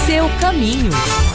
seu caminho.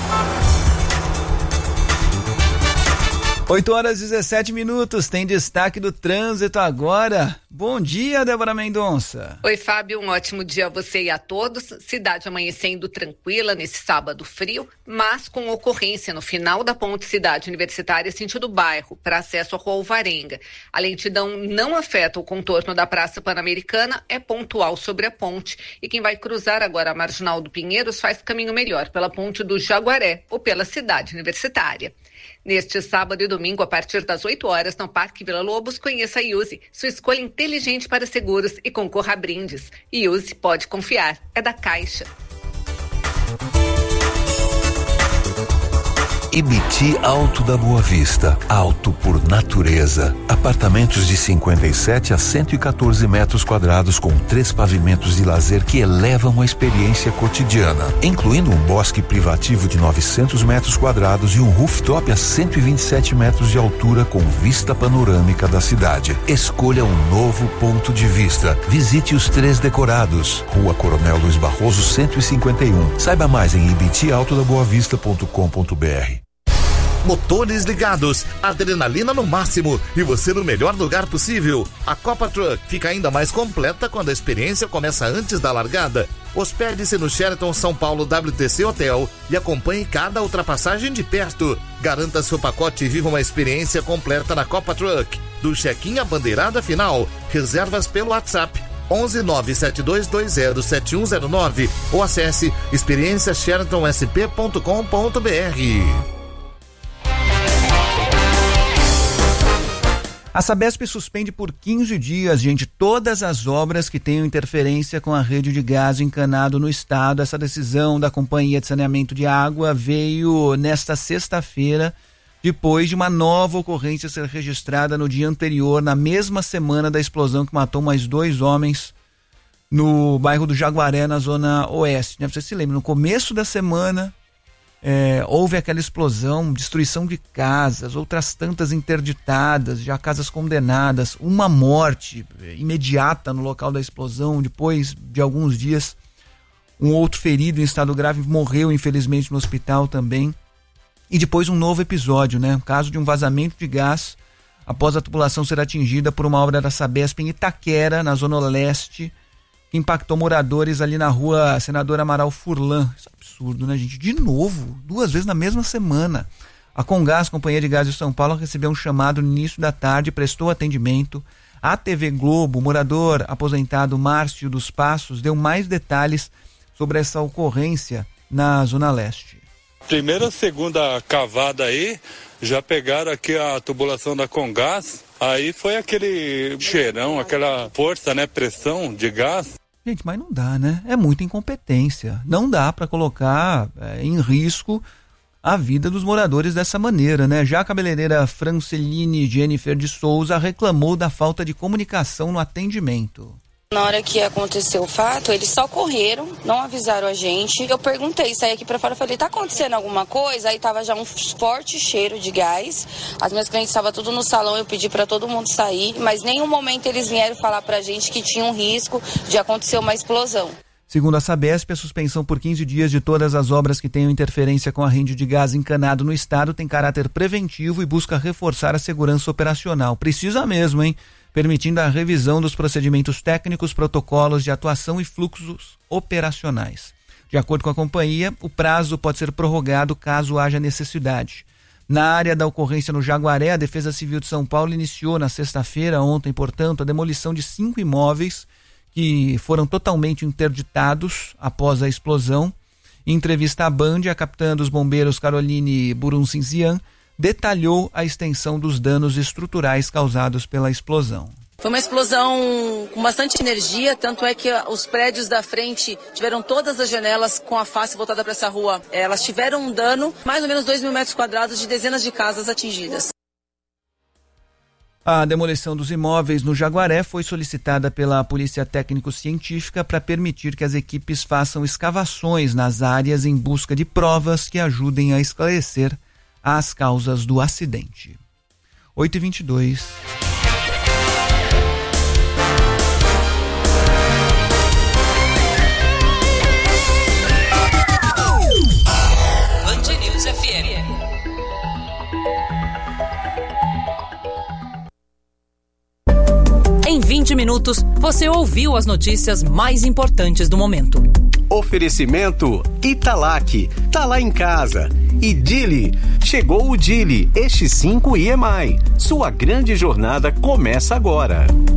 8h17, tem destaque do trânsito agora. Bom dia, Débora Mendonça. Oi, Fábio, um ótimo dia a você e a todos. Cidade amanhecendo tranquila nesse sábado frio, mas com ocorrência no final da ponte Cidade Universitária, sentido bairro, para acesso à Rua Alvarenga. A lentidão não afeta o contorno da Praça Pan-Americana, é pontual sobre a ponte. E quem vai cruzar agora a Marginal do Pinheiros faz caminho melhor pela ponte do Jaguaré ou pela Cidade Universitária. Neste sábado e domingo, a partir das 8 horas, no Parque Vila Lobos, conheça a Iuse, sua escolha inteligente para seguros, e concorra a brindes. Iuse, pode confiar, é da Caixa. Ibiti Alto da Boa Vista, alto por natureza. Apartamentos de 57 a 114 metros quadrados com 3 pavimentos de lazer que elevam a experiência cotidiana, incluindo um bosque privativo de 900 metros quadrados e um rooftop a 127 metros de altura com vista panorâmica da cidade. Escolha um novo ponto de vista. Visite os 3 decorados. Rua Coronel Luiz Barroso 151. Saiba mais em ibitialtodaboavista.com.br. Motores ligados, adrenalina no máximo e você no melhor lugar possível. A Copa Truck fica ainda mais completa quando a experiência começa antes da largada. Hospede-se no Sheraton São Paulo WTC Hotel e acompanhe cada ultrapassagem de perto. Garanta seu pacote e viva uma experiência completa na Copa Truck. Do check-in à bandeirada final, reservas pelo WhatsApp 11972207109 ou acesse experienciasheratonsp.com.br. A Sabesp suspende por 15 dias, gente, todas as obras que tenham interferência com a rede de gás encanado no estado. Essa decisão da Companhia de Saneamento de Água veio nesta sexta-feira, depois de uma nova ocorrência ser registrada no dia anterior, na mesma semana da explosão que matou mais 2 homens no bairro do Jaguaré, na zona oeste. Você se lembra, no começo da semana houve aquela explosão, destruição de casas, outras tantas interditadas, já casas condenadas, uma morte imediata no local da explosão. Depois de alguns dias, um outro ferido em estado grave morreu, infelizmente, no hospital também. E depois um novo episódio, né? O caso de um vazamento de gás após a tubulação ser atingida por uma obra da Sabesp em Itaquera, na zona leste, que impactou moradores ali na rua Senador Amaral Furlan. Isso é absurdo, né, gente? De novo, 2 vezes na mesma semana. A Comgás, Companhia de Gás de São Paulo, recebeu um chamado no início da tarde, prestou atendimento. A TV Globo, o morador aposentado Márcio dos Passos, deu mais detalhes sobre essa ocorrência na Zona Leste. Primeira, segunda cavada aí, já pegaram aqui a tubulação da Comgás, aí foi aquele cheirão, aquela força, né, pressão de gás. Gente, mas não dá, né? É muita incompetência. Não dá para colocar em risco a vida dos moradores dessa maneira, né? Já a cabeleireira Franceline Jennifer de Souza reclamou da falta de comunicação no atendimento. Na hora que aconteceu o fato, eles só correram, não avisaram a gente. Eu perguntei, saí aqui pra fora, falei, tá acontecendo alguma coisa? Aí tava já um forte cheiro de gás. As minhas clientes estavam tudo no salão, eu pedi pra todo mundo sair, mas em nenhum momento eles vieram falar pra gente que tinha um risco de acontecer uma explosão. Segundo a Sabesp, a suspensão por 15 dias de todas as obras que tenham interferência com a rede de gás encanado no estado tem caráter preventivo e busca reforçar a segurança operacional. Precisa mesmo, hein? Permitindo a revisão dos procedimentos técnicos, protocolos de atuação e fluxos operacionais. De acordo com a companhia, o prazo pode ser prorrogado caso haja necessidade. Na área da ocorrência no Jaguaré, a Defesa Civil de São Paulo iniciou na sexta-feira, ontem, portanto, a demolição de 5 imóveis que foram totalmente interditados após a explosão. Em entrevista à Band, a capitã dos bombeiros Caroline Buruncinzian detalhou a extensão dos danos estruturais causados pela explosão. Foi uma explosão com bastante energia, tanto é que os prédios da frente tiveram todas as janelas com a face voltada para essa rua. Elas tiveram um dano, mais ou menos 2.000 metros quadrados de dezenas de casas atingidas. A demolição dos imóveis no Jaguaré foi solicitada pela Polícia Técnico-Científica para permitir que as equipes façam escavações nas áreas em busca de provas que ajudem a esclarecer as causas do acidente. 8h22. Em 20 minutos, você ouviu as notícias mais importantes do momento. Oferecimento Italac, tá lá em casa. E Dili, chegou o Dili, este 5 IMI. Sua grande jornada começa agora.